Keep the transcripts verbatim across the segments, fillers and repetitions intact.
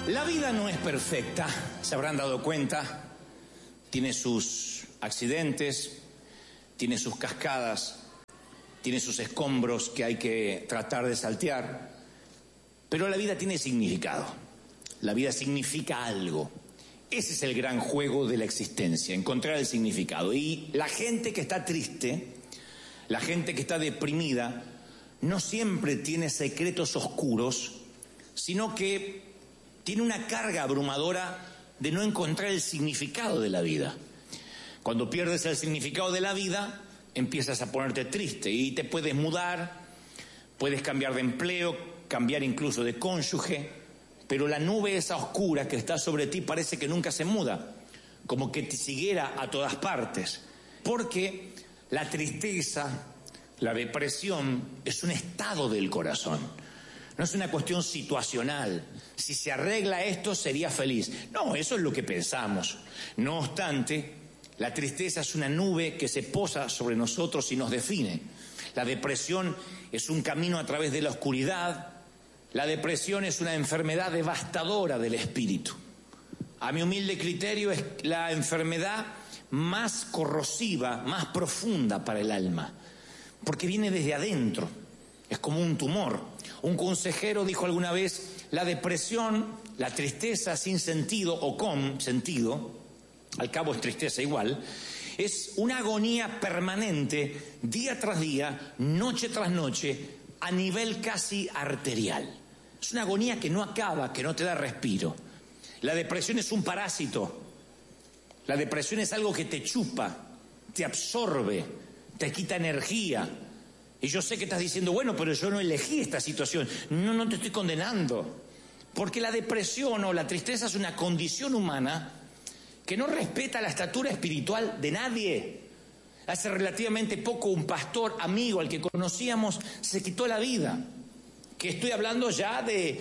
La vida no es perfecta, se habrán dado cuenta. Tiene sus accidentes, tiene sus cascadas, tiene sus escombros que hay que tratar de saltear. Pero la vida tiene significado. La vida significa algo. Ese es el gran juego de la existencia, encontrar el significado. Y la gente que está triste, la gente que está deprimida, no siempre tiene secretos oscuros, sino que tiene una carga abrumadora de no encontrar el significado de la vida. Cuando pierdes el significado de la vida, empiezas a ponerte triste y te puedes mudar, puedes cambiar de empleo, cambiar incluso de cónyuge, pero la nube esa oscura que está sobre ti parece que nunca se muda, como que te siguiera a todas partes, porque la tristeza, la depresión es un estado del corazón. No es una cuestión situacional. Si se arregla esto, sería feliz. No, eso es lo que pensamos. No obstante, la tristeza es una nube que se posa sobre nosotros y nos define. La depresión es un camino a través de la oscuridad. La depresión es una enfermedad devastadora del espíritu. A mi humilde criterio, es la enfermedad más corrosiva, más profunda para el alma, porque viene desde adentro. Es como un tumor. Un consejero dijo alguna vez: la depresión, la tristeza sin sentido o con sentido, al cabo es tristeza igual, es una agonía permanente, día tras día, noche tras noche, a nivel casi arterial. Es una agonía que no acaba, que no te da respiro. La depresión es un parásito. La depresión es algo que te chupa, te absorbe, te quita energía. Y yo sé que estás diciendo, bueno, pero yo no elegí esta situación. No, no te estoy condenando. Porque la depresión o la tristeza es una condición humana que no respeta la estatura espiritual de nadie. Hace relativamente poco un pastor amigo al que conocíamos se quitó la vida. Que estoy hablando ya de,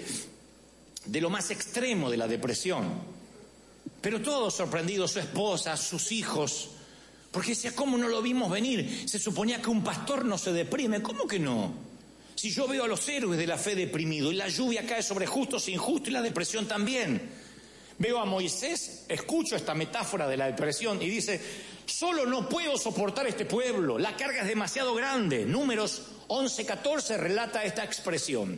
de lo más extremo de la depresión. Pero todos sorprendidos, su esposa, sus hijos. Porque decía, ¿cómo no lo vimos venir? Se suponía que un pastor no se deprime. ¿Cómo que no? Si yo veo a los héroes de la fe deprimidos y la lluvia cae sobre justos e injustos y la depresión también. Veo a Moisés, escucho esta metáfora de la depresión y dice, solo no puedo soportar este pueblo, la carga es demasiado grande. Números once catorce relata esta expresión.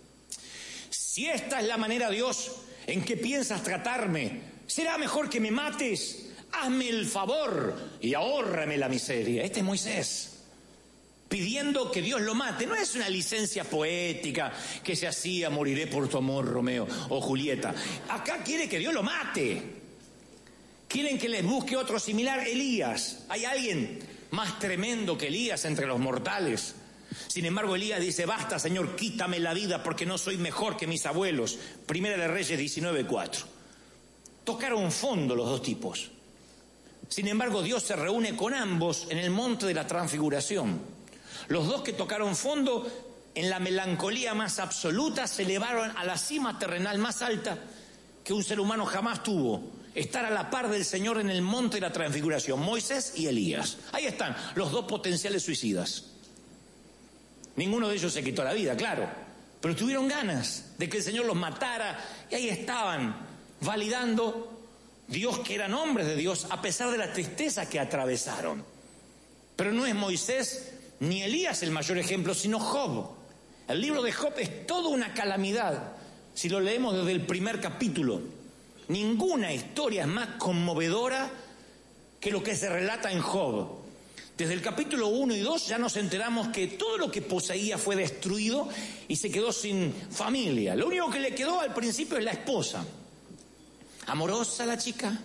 Si esta es la manera, Dios, en que piensas tratarme, será mejor que me mates. Hazme el favor y ahórrame la miseria. Este es Moisés, pidiendo que Dios lo mate. No es una licencia poética que se hacía, moriré por tu amor, Romeo o Julieta. Acá quiere que Dios lo mate. Quieren que les busque otro similar, Elías. ¿Hay alguien más tremendo que Elías entre los mortales? Sin embargo, Elías dice, basta, Señor, quítame la vida porque no soy mejor que mis abuelos. Primera de Reyes diecinueve cuatro. Tocaron fondo los dos tipos. Sin embargo, Dios se reúne con ambos en el monte de la transfiguración. Los dos que tocaron fondo, en la melancolía más absoluta, se elevaron a la cima terrenal más alta que un ser humano jamás tuvo. Estar a la par del Señor en el monte de la transfiguración, Moisés y Elías. Ahí están, los dos potenciales suicidas. Ninguno de ellos se quitó la vida, claro, pero tuvieron ganas de que el Señor los matara y ahí estaban, validando Dios, que eran hombres de Dios, a pesar de la tristeza que atravesaron. Pero no es Moisés ni Elías el mayor ejemplo, sino Job. El libro de Job es toda una calamidad, si lo leemos desde el primer capítulo. Ninguna historia es más conmovedora que lo que se relata en Job. Desde el capítulo uno y dos ya nos enteramos que todo lo que poseía fue destruido y se quedó sin familia. Lo único que le quedó al principio es la esposa. Amorosa la chica,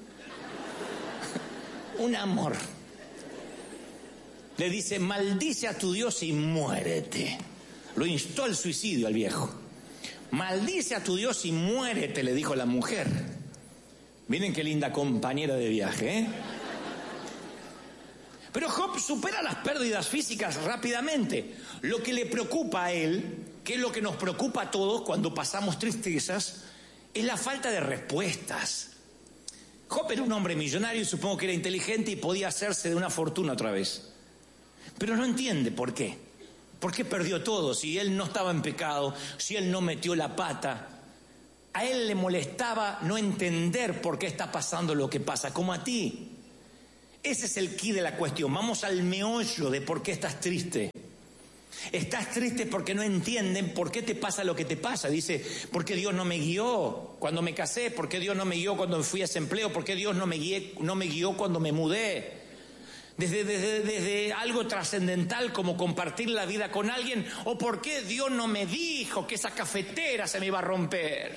un amor. Le dice, maldice a tu Dios y muérete. Lo instó al suicidio al viejo. Maldice a tu Dios y muérete, le dijo la mujer. Miren qué linda compañera de viaje, ¿eh? Pero Job supera las pérdidas físicas rápidamente. Lo que le preocupa a él, que es lo que nos preocupa a todos cuando pasamos tristezas, es la falta de respuestas. Job era un hombre millonario y supongo que era inteligente y podía hacerse de una fortuna otra vez. Pero no entiende por qué. ¿Por qué perdió todo? Si él no estaba en pecado, si él no metió la pata. A él le molestaba no entender por qué está pasando lo que pasa, como a ti. Ese es el quid de la cuestión. Vamos al meollo de por qué estás triste. Estás triste porque no entienden por qué te pasa lo que te pasa. Dice, ¿por qué Dios no me guió cuando me casé? ¿Por qué Dios no me guió cuando fui a ese empleo? ¿Por qué Dios no me, guié, no me guió cuando me mudé? Desde, desde, desde algo trascendental como compartir la vida con alguien. ¿O por qué Dios no me dijo que esa cafetera se me iba a romper?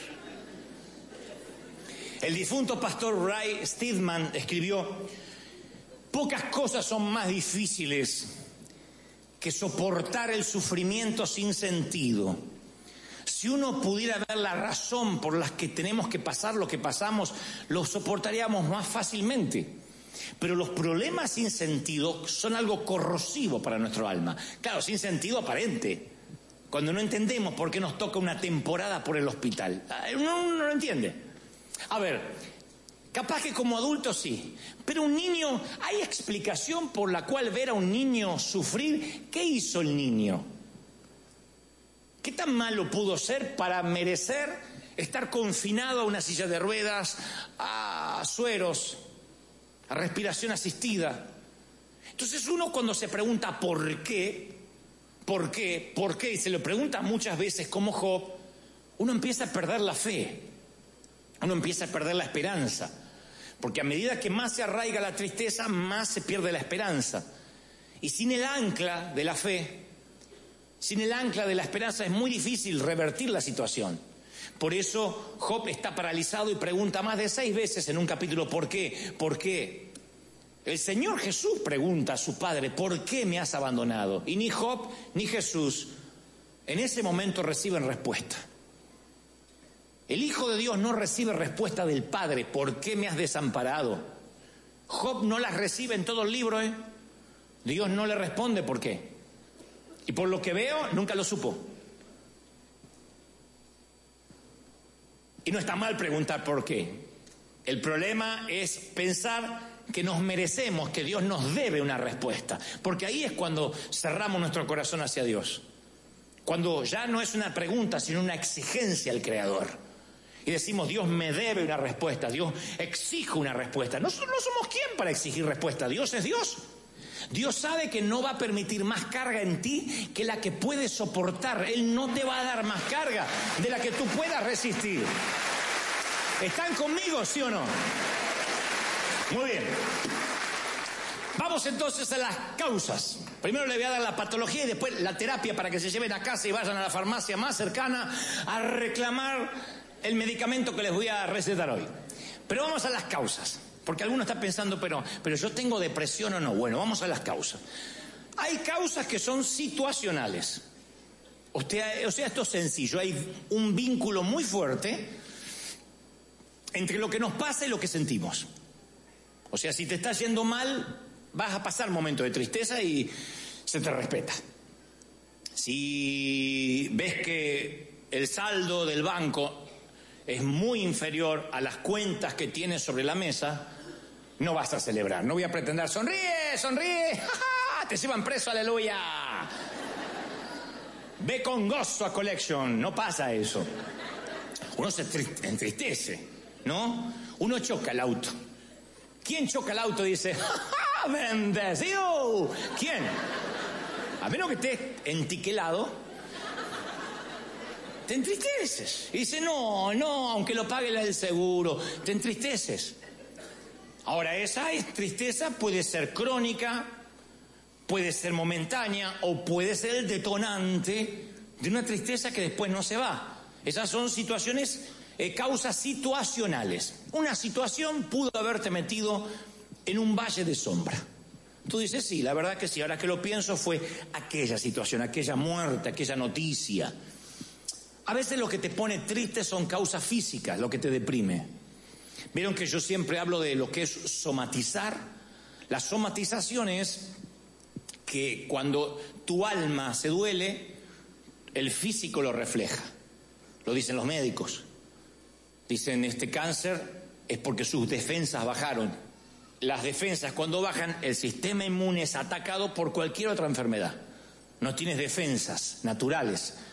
El difunto pastor Ray Steadman escribió, pocas cosas son más difíciles que soportar el sufrimiento sin sentido. Si uno pudiera ver la razón por la que tenemos que pasar lo que pasamos, lo soportaríamos más fácilmente. Pero los problemas sin sentido son algo corrosivo para nuestro alma. Claro, sin sentido aparente. Cuando no entendemos por qué nos toca una temporada por el hospital. Uno no lo entiende. A ver, capaz que como adulto sí, pero un niño, ¿hay explicación por la cual ver a un niño sufrir? ¿Qué hizo el niño? ¿Qué tan malo pudo ser para merecer estar confinado a una silla de ruedas, a sueros, a respiración asistida? Entonces uno cuando se pregunta por qué, por qué, por qué, y se lo pregunta muchas veces como Job, uno empieza a perder la fe, uno empieza a perder la esperanza. Porque a medida que más se arraiga la tristeza, más se pierde la esperanza. Y sin el ancla de la fe, sin el ancla de la esperanza, es muy difícil revertir la situación. Por eso Job está paralizado y pregunta más de seis veces en un capítulo, ¿por qué? ¿Por qué? El Señor Jesús pregunta a su Padre, ¿por qué me has abandonado? Y ni Job ni Jesús en ese momento reciben respuesta. El Hijo de Dios no recibe respuesta del Padre, ¿por qué me has desamparado? Job no las recibe en todo el libro, ¿eh? Dios no le responde por qué. Y por lo que veo, nunca lo supo. Y no está mal preguntar por qué. El problema es pensar que nos merecemos, que Dios nos debe una respuesta. Porque ahí es cuando cerramos nuestro corazón hacia Dios. Cuando ya no es una pregunta, sino una exigencia al Creador. Y decimos, Dios me debe una respuesta, Dios exige una respuesta. Nosotros no somos quién para exigir respuesta, Dios es Dios. Dios sabe que no va a permitir más carga en ti que la que puedes soportar. Él no te va a dar más carga de la que tú puedas resistir. ¿Están conmigo, sí o no? Muy bien. Vamos entonces a las causas. Primero le voy a dar la patología y después la terapia para que se lleven a casa y vayan a la farmacia más cercana a reclamar el medicamento que les voy a recetar hoy. Pero vamos a las causas, porque alguno está pensando, pero, pero yo tengo depresión o no. Bueno, vamos a las causas. Hay causas que son situacionales. O sea, o sea, esto es sencillo, hay un vínculo muy fuerte entre lo que nos pasa y lo que sentimos. O sea, si te está yendo mal, vas a pasar momentos de tristeza y se te respeta. Si ves que el saldo del banco es muy inferior a las cuentas que tienes sobre la mesa, no vas a celebrar. No voy a pretender, sonríe, sonríe, ¡ja, ja! Te llevan preso, aleluya. Ve con gozo a Collection, no pasa eso. Uno se entristece, ¿no? Uno choca el auto. ¿Quién choca el auto y dice, ¡ja, ja, bendecido! ¿Quién? A menos que estés entiquelado, te entristeces. Y dice, no, no, aunque lo pague el seguro, te entristeces. Ahora, esa tristeza puede ser crónica, puede ser momentánea o puede ser el detonante de una tristeza que después no se va. Esas son situaciones, eh, causas situacionales. Una situación pudo haberte metido en un valle de sombra. Tú dices, sí, la verdad que sí, ahora que lo pienso fue aquella situación, aquella muerte, aquella noticia. A veces lo que te pone triste son causas físicas, lo que te deprime. Vieron que yo siempre hablo de lo que es somatizar. La somatización es que cuando tu alma se duele, el físico lo refleja. Lo dicen los médicos. Dicen, este cáncer es porque sus defensas bajaron. Las defensas cuando bajan, el sistema inmune es atacado por cualquier otra enfermedad. No tienes defensas naturales.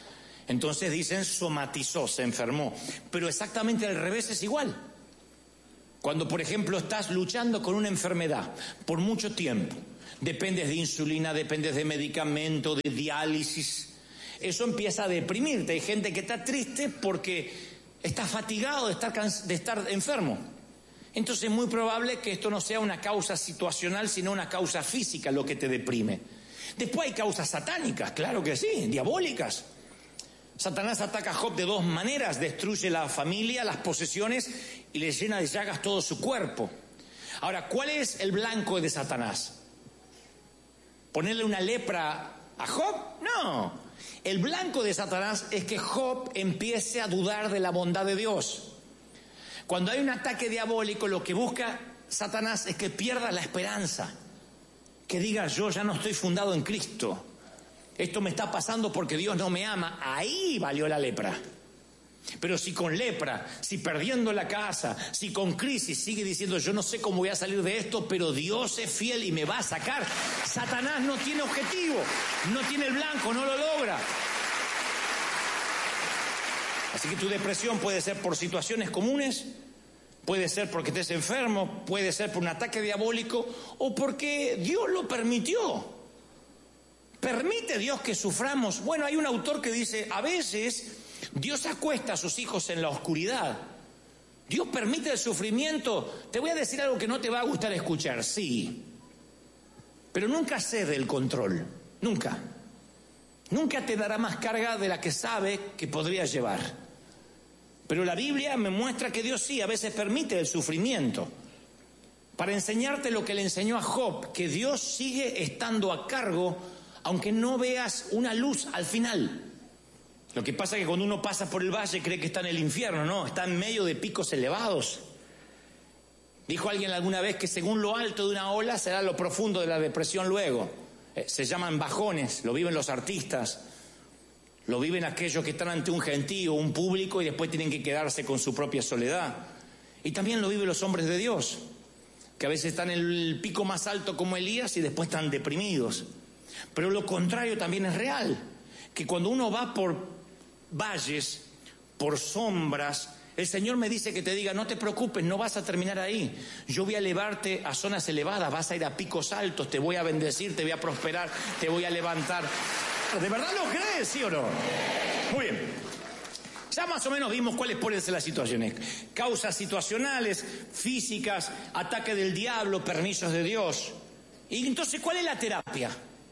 Entonces dicen somatizó, se enfermó. Pero exactamente al revés es igual. Cuando, por ejemplo, estás luchando con una enfermedad por mucho tiempo, dependes de insulina, dependes de medicamento, de diálisis, eso empieza a deprimirte. Hay gente que está triste porque está fatigado de estar, de estar enfermo. Entonces es muy probable que esto no sea una causa situacional, sino una causa física lo que te deprime. Después hay causas satánicas, claro que sí, diabólicas. Satanás ataca a Job de dos maneras: destruye la familia, las posesiones y le llena de llagas todo su cuerpo. Ahora, ¿cuál es el blanco de Satanás? ¿Ponerle una lepra a Job? No. El blanco de Satanás es que Job empiece a dudar de la bondad de Dios. Cuando hay un ataque diabólico, lo que busca Satanás es que pierda la esperanza, que diga yo ya no estoy fundado en Cristo, esto me está pasando porque Dios no me ama. Ahí valió la lepra. Pero si con lepra, si perdiendo la casa, si con crisis sigue diciendo yo no sé cómo voy a salir de esto, pero Dios es fiel y me va a sacar, Satanás no tiene objetivo, no tiene el blanco, no lo logra. Así que tu depresión puede ser por situaciones comunes, puede ser porque estés enfermo, puede ser por un ataque diabólico o porque Dios lo permitió. ¿Permite Dios que suframos? Bueno, hay un autor que dice, a veces Dios acuesta a sus hijos en la oscuridad. Dios permite el sufrimiento. Te voy a decir algo que no te va a gustar escuchar, sí. Pero nunca cede el control, nunca. Nunca te dará más carga de la que sabe que podría llevar. Pero la Biblia me muestra que Dios sí, a veces permite el sufrimiento para enseñarte lo que le enseñó a Job, que Dios sigue estando a cargo aunque no veas una luz al final. Lo que pasa es que cuando uno pasa por el valle cree que está en el infierno, no, está en medio de picos elevados. Dijo alguien alguna vez que según lo alto de una ola será lo profundo de la depresión luego. Eh, se llaman bajones, lo viven los artistas, lo viven aquellos que están ante un gentío, un público y después tienen que quedarse con su propia soledad. Y también lo viven los hombres de Dios, que a veces están en el pico más alto como Elías y después están deprimidos. Pero lo contrario también es real, que cuando uno va por valles, por sombras, el Señor me dice que te diga, no te preocupes, no vas a terminar ahí. Yo voy a elevarte a zonas elevadas, vas a ir a picos altos, te voy a bendecir, te voy a prosperar, te voy a levantar. ¿De verdad lo crees, sí o no? Muy bien. Ya más o menos vimos cuáles pueden ser las situaciones. Causas situacionales, físicas, ataque del diablo, permisos de Dios. Y entonces, ¿cuál es la terapia?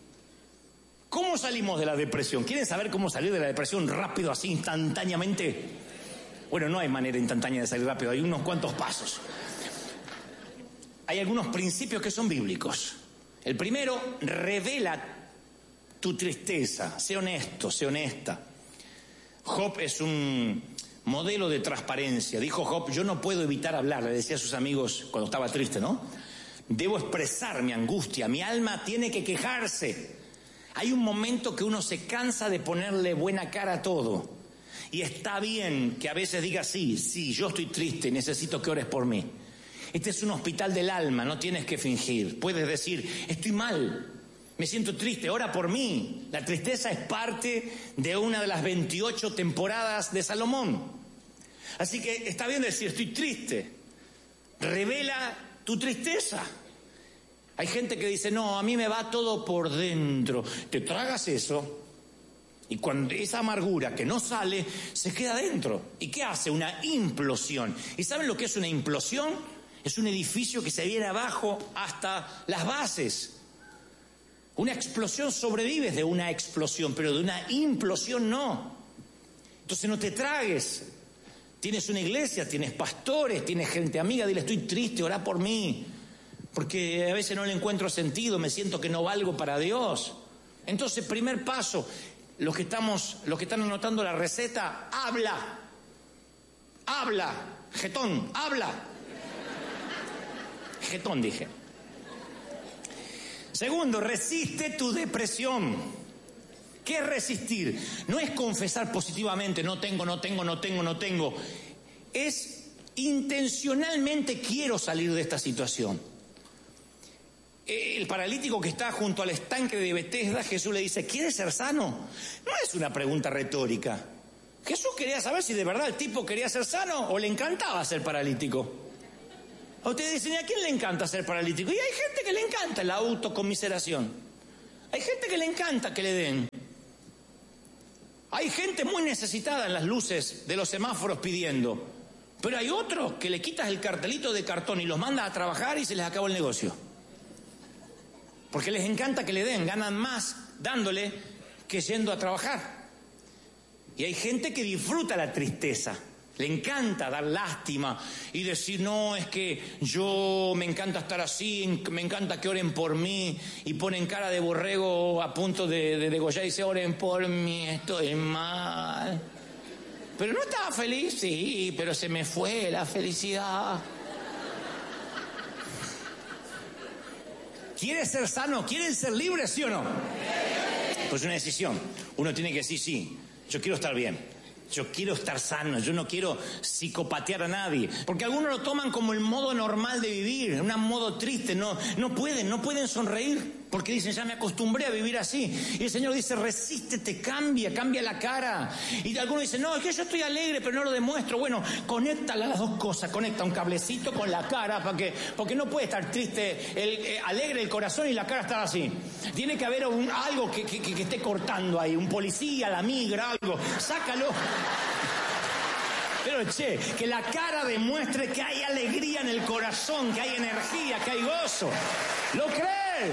¿Cómo salimos de la depresión? ¿Quieren saber cómo salir de la depresión rápido, así, instantáneamente? Bueno, no hay manera instantánea de salir rápido, hay unos cuantos pasos. Hay algunos principios que son bíblicos. El primero, revela tu tristeza, sé honesto, sé honesta. Job es un modelo de transparencia. Dijo Job, yo no puedo evitar hablar, le decía a sus amigos cuando estaba triste, ¿no? Debo expresar mi angustia, mi alma tiene que quejarse. Hay un momento que uno se cansa de ponerle buena cara a todo. Y está bien que a veces diga, sí, sí, yo estoy triste, necesito que ores por mí. Este es un hospital del alma, no tienes que fingir. Puedes decir, estoy mal, me siento triste, ora por mí. La tristeza es parte de una de las veintiocho temporadas de Salomón. Así que está bien decir, estoy triste. Revela tu tristeza. Hay gente que dice, no, a mí me va todo por dentro. Te tragas eso y cuando esa amargura que no sale, se queda dentro. ¿Y qué hace? Una implosión. ¿Y saben lo que es una implosión? Es un edificio que se viene abajo hasta las bases. Una explosión sobrevives de una explosión, pero de una implosión no. Entonces no te tragues. Tienes una iglesia, tienes pastores, tienes gente amiga, dile, estoy triste, orá por mí. Porque a veces no le encuentro sentido, me siento que no valgo para Dios. Entonces, primer paso, los que estamos, los que están anotando la receta, habla. Habla, jetón, habla. Jetón dije. Segundo, resiste tu depresión. ¿Qué es resistir? No es confesar positivamente, no tengo, no tengo, no tengo, no tengo. Es intencionalmente quiero salir de esta situación. el paralítico que está junto al estanque de Betesda, Jesús le dice, ¿quieres ser sano? No es una pregunta retórica. Jesús quería saber si de verdad el tipo quería ser sano o le encantaba ser paralítico. A ustedes dicen, ¿y a quién le encanta ser paralítico? Y hay gente que le encanta la autocomiseración. Hay gente que le encanta que le den. Hay gente muy necesitada en las luces de los semáforos pidiendo. Pero hay otros que le quitas el cartelito de cartón y los mandas a trabajar y se les acabó el negocio. Porque les encanta que le den, ganan más dándole que yendo a trabajar. Y hay gente que disfruta la tristeza. Le encanta dar lástima y decir, no, es que yo me encanta estar así, me encanta que oren por mí, y ponen cara de borrego a punto de, de degollar y dice, oren por mí, estoy mal. Pero no estaba feliz, sí, pero se me fue la felicidad. ¿Quieres ser sano? ¿Quieren ser libres, sí o no? Pues una decisión. Uno tiene que decir, sí, yo quiero estar bien. Yo quiero estar sano, yo no quiero psicopatear a nadie. Porque algunos lo toman como el modo normal de vivir, un modo triste. No, no pueden, no pueden sonreír. Porque dicen, ya me acostumbré a vivir así. Y el Señor dice, resístete, cambia, cambia la cara. Y algunos dicen, no, es que yo estoy alegre, pero no lo demuestro. Bueno, conecta las dos cosas, conecta un cablecito con la cara, para que, porque no puede estar triste, el, eh, alegre el corazón y la cara estar así. Tiene que haber un, algo que, que, que esté cortando ahí, un policía, la migra, algo. Sácalo. Pero che, que la cara demuestre que hay alegría en el corazón, que hay energía, que hay gozo. ¿Lo crees?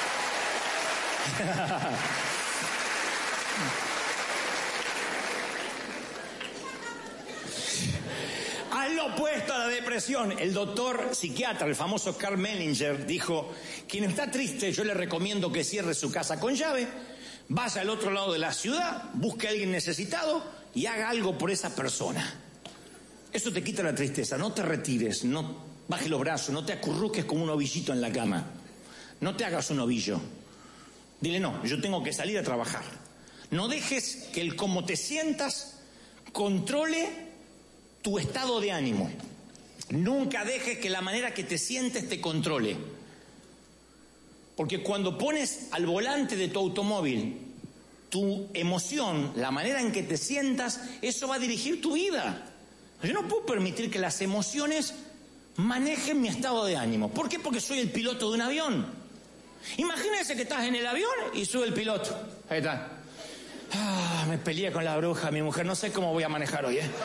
Al lo opuesto a la depresión, el doctor psiquiatra, el famoso Karl Menninger, dijo, quien está triste, yo le recomiendo que cierre su casa con llave, vaya al otro lado de la ciudad, busque a alguien necesitado y haga algo por esa persona. Eso te quita la tristeza. No te retires, no bajes los brazos, no te acurruques como un ovillito en la cama. No te hagas un ovillo. Dile, no, yo tengo que salir a trabajar. No dejes que el cómo te sientas controle tu estado de ánimo. Nunca dejes que la manera que te sientes te controle. Porque cuando pones al volante de tu automóvil tu emoción, la manera en que te sientas, eso va a dirigir tu vida. Yo no puedo permitir que las emociones manejen mi estado de ánimo. ¿Por qué? Porque soy el piloto de un avión. Imagínense que estás en el avión y sube el piloto. Ahí está. Ah, me peleé con la bruja, mi mujer. No sé cómo voy a manejar hoy, ¿eh?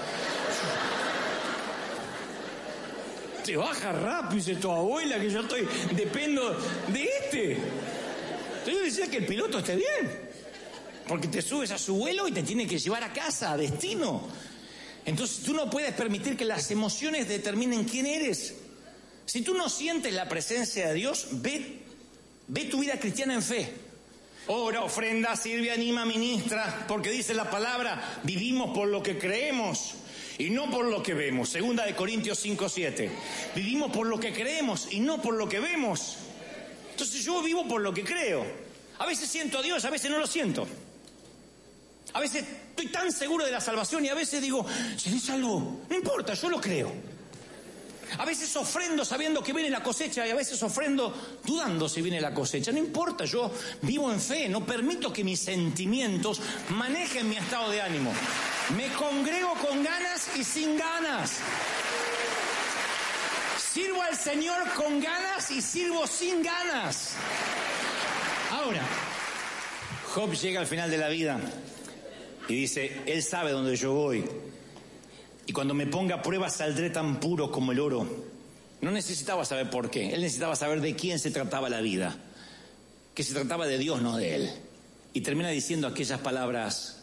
Te baja rápido, dice tu abuela, que yo estoy, dependo de este. Yo decía que el piloto esté bien. Porque te subes a su vuelo y te tiene que llevar a casa, a destino. Entonces tú no puedes permitir que las emociones determinen quién eres. Si tú no sientes la presencia de Dios, ve, ve tu vida cristiana en fe. Ora, ofrenda, sirve, anima, ministra, porque dice la palabra, vivimos por lo que creemos y no por lo que vemos. Segunda de Corintios cinco siete. Vivimos por lo que creemos y no por lo que vemos. Entonces yo vivo por lo que creo. A veces siento a Dios, a veces no lo siento. A veces estoy tan seguro de la salvación y a veces digo, ¿seré salvo? No importa, yo lo creo. A veces ofrendo sabiendo que viene la cosecha y a veces ofrendo dudando si viene la cosecha. No importa, yo vivo en fe, no permito que mis sentimientos manejen mi estado de ánimo. Me congrego con ganas y sin ganas. Sirvo al Señor con ganas y sirvo sin ganas. Ahora, Job llega al final de la vida y dice, Él sabe dónde yo voy. Y cuando me ponga a prueba saldré tan puro como el oro. No necesitaba saber por qué. Él necesitaba saber de quién se trataba la vida. Que se trataba de Dios, no de él. Y termina diciendo aquellas palabras.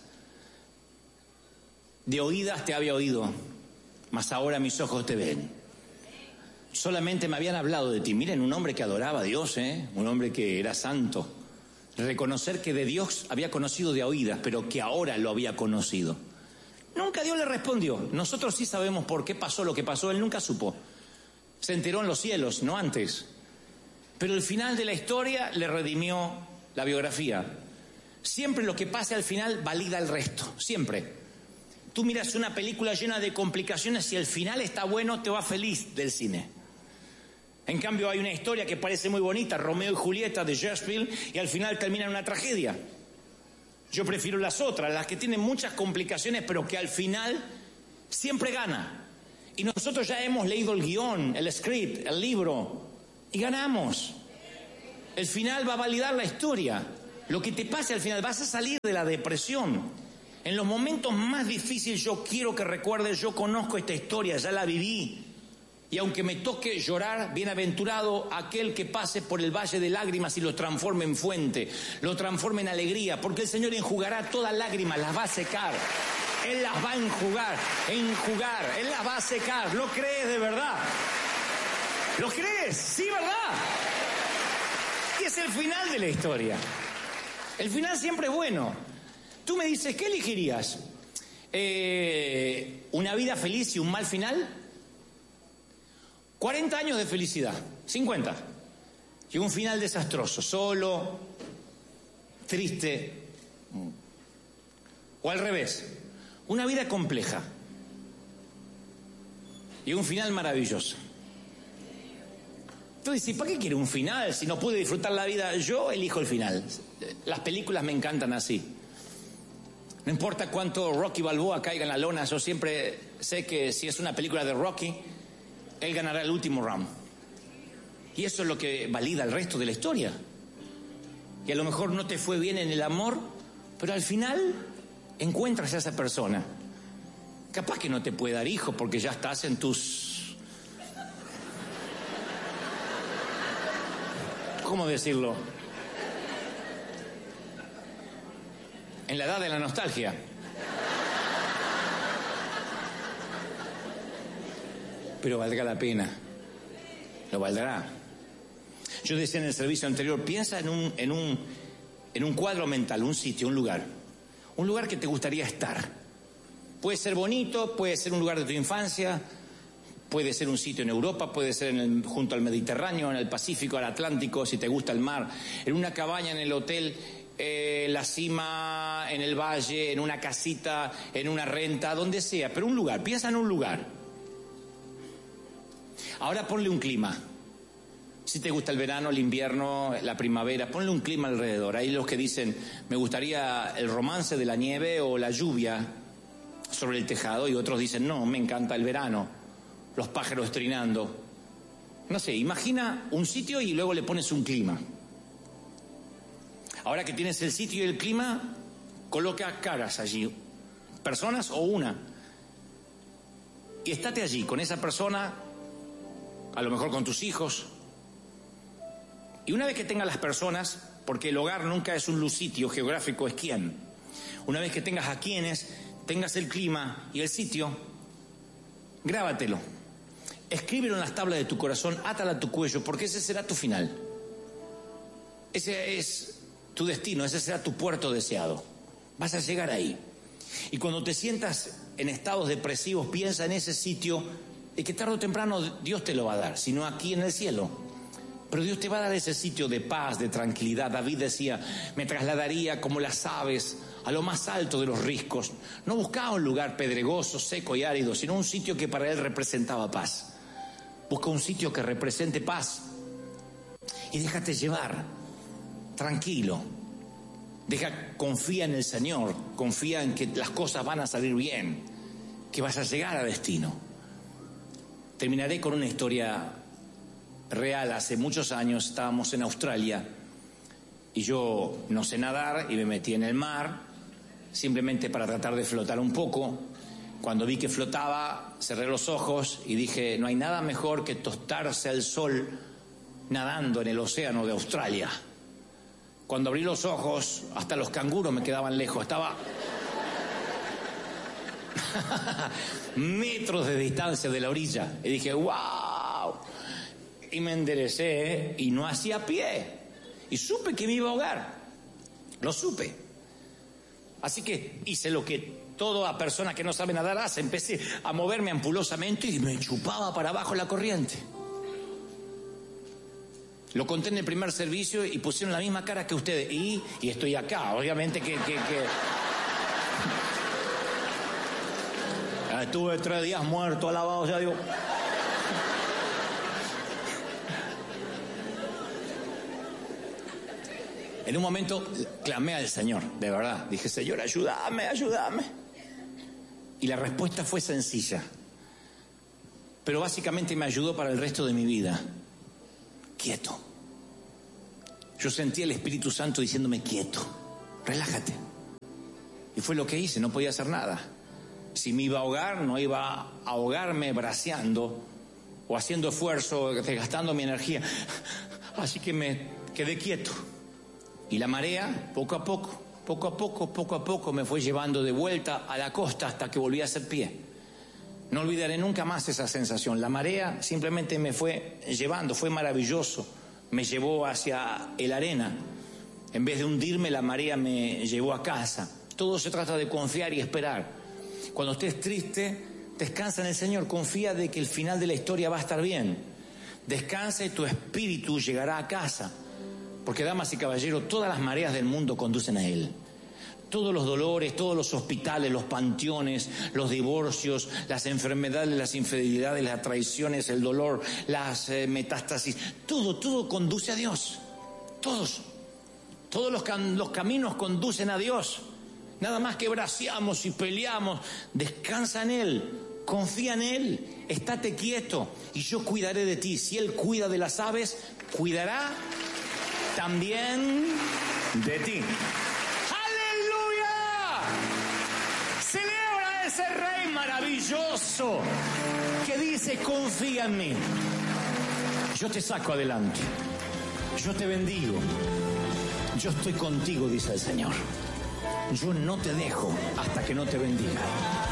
De oídas te había oído, mas ahora mis ojos te ven. Solamente me habían hablado de ti. Miren, un hombre que adoraba a Dios, ¿eh? Un hombre que era santo. Reconocer que de Dios había conocido de oídas, pero que ahora lo había conocido. Nunca Dios le respondió. Nosotros sí sabemos por qué pasó lo que pasó. Él nunca supo. Se enteró en los cielos, no antes. Pero el final de la historia le redimió la biografía. Siempre lo que pase al final valida el resto. Siempre. Tú miras una película llena de complicaciones y el final está bueno, te va feliz del cine. En cambio hay una historia que parece muy bonita, Romeo y Julieta de Shakespeare, y al final termina en una tragedia. Yo prefiero las otras, las que tienen muchas complicaciones, pero que al final siempre gana. Y nosotros ya hemos leído el guión, el script, el libro, y ganamos. El final va a validar la historia. Lo que te pase al final, vas a salir de la depresión. En los momentos más difíciles yo quiero que recuerdes, yo conozco esta historia, ya la viví. Y aunque me toque llorar, bienaventurado aquel que pase por el valle de lágrimas y lo transforme en fuente, lo transforme en alegría, porque el Señor enjugará todas lágrimas, las va a secar. Él las va a enjugar, enjugar, Él las va a secar. ¿Lo crees de verdad? ¿Lo crees? Sí, ¿verdad? Y es el final de la historia. El final siempre es bueno. Tú me dices, ¿qué elegirías? Eh, ¿Una vida feliz y un mal final? cuarenta años de felicidad, cincuenta. Y un final desastroso, solo, triste. O al revés, una vida compleja y un final maravilloso. Tú dices, ¿para qué quiere un final si no pude disfrutar la vida? Yo elijo el final. Las películas me encantan así. No importa cuánto Rocky Balboa caiga en la lona, yo siempre sé que si es una película de Rocky, él ganará el último round. Y eso es lo que valida el resto de la historia. Y a lo mejor no te fue bien en el amor, pero al final encuentras a esa persona. Capaz que no te puede dar hijos porque ya estás en tus... ¿Cómo decirlo? En la edad de la nostalgia. Pero valdrá la pena, lo valdrá. Yo decía en el servicio anterior, piensa en un, en un, en un cuadro mental, un sitio, un lugar, un lugar que te gustaría estar. Puede ser bonito, puede ser un lugar de tu infancia, puede ser un sitio en Europa, puede ser en el, junto al Mediterráneo, en el Pacífico, al Atlántico, si te gusta el mar, en una cabaña en el hotel, eh, la cima, en el valle, en una casita, en una renta, donde sea, pero un lugar, piensa en un lugar. Ahora ponle un clima. Si te gusta el verano, el invierno, la primavera, ponle un clima alrededor. Hay los que dicen, me gustaría el romance de la nieve o la lluvia sobre el tejado, y otros dicen, no, me encanta el verano, los pájaros trinando. No sé, imagina un sitio y luego le pones un clima. Ahora que tienes el sitio y el clima, coloca caras allí, personas o una. Y estate allí con esa persona, a lo mejor con tus hijos. Y una vez que tengas las personas, porque el hogar nunca es un sitio geográfico, es quién. Una vez que tengas a quienes, tengas el clima y el sitio, grábatelo. Escríbelo en las tablas de tu corazón, átala a tu cuello, porque ese será tu final. Ese es tu destino, ese será tu puerto deseado. Vas a llegar ahí. Y cuando te sientas en estados depresivos, piensa en ese sitio y que tarde o temprano Dios te lo va a dar, sino aquí en el cielo. Pero Dios te va a dar ese sitio de paz, de tranquilidad. David decía, me trasladaría como las aves a lo más alto de los riscos. No buscaba un lugar pedregoso, seco y árido, sino un sitio que para él representaba paz. Busca un sitio que represente paz y déjate llevar, tranquilo. Deja, confía en el Señor, confía en que las cosas van a salir bien, que vas a llegar a destino. Terminaré con una historia real. Hace muchos años estábamos en Australia y yo no sé nadar y me metí en el mar simplemente para tratar de flotar un poco. Cuando vi que flotaba, cerré los ojos y dije, no hay nada mejor que tostarse al sol nadando en el océano de Australia. Cuando abrí los ojos, hasta los canguros me quedaban lejos. Estaba metros de distancia de la orilla. Y dije, wow. Y me enderecé y no hacía pie. Y supe que me iba a ahogar. Lo supe. Así que hice lo que toda persona que no sabe nadar hace. Empecé a moverme ampulosamente y me chupaba para abajo la corriente. Lo conté en el primer servicio y pusieron la misma cara que ustedes. Y, y estoy acá, obviamente que... que, que... Estuve tres días muerto, alabado sea Dios. En un momento clamé al Señor, de verdad. Dije, Señor, ayúdame, ayúdame. Y la respuesta fue sencilla. Pero básicamente me ayudó para el resto de mi vida. Quieto. Yo sentí el Espíritu Santo diciéndome, quieto, relájate. Y fue lo que hice, no podía hacer nada. Si me iba a ahogar, no iba a ahogarme braceando o haciendo esfuerzo, desgastando mi energía. Así que me quedé quieto. Y la marea, poco a poco, poco a poco, poco a poco, me fue llevando de vuelta a la costa hasta que volví a hacer pie. No olvidaré nunca más esa sensación. La marea simplemente me fue llevando, fue maravilloso. Me llevó hacia la arena. En vez de hundirme, la marea me llevó a casa. Todo se trata de confiar y esperar. Cuando estés triste, descansa en el Señor. Confía de que el final de la historia va a estar bien. Descansa y tu espíritu llegará a casa. Porque, damas y caballeros, todas las mareas del mundo conducen a Él. Todos los dolores, todos los hospitales, los panteones, los divorcios, las enfermedades, las infidelidades, las traiciones, el dolor, las eh, metástasis, todo, todo conduce a Dios. Todos. Todos los, cam- los caminos conducen a Dios. Nada más que braceamos y peleamos. Descansa en Él, confía en Él, estate quieto y yo cuidaré de ti. Si Él cuida de las aves, cuidará también de ti. Celebra a ese Rey maravilloso que dice, confía en mí. Yo te saco adelante. Yo te bendigo. Yo estoy contigo, dice el Señor. Yo no te dejo hasta que no te bendiga.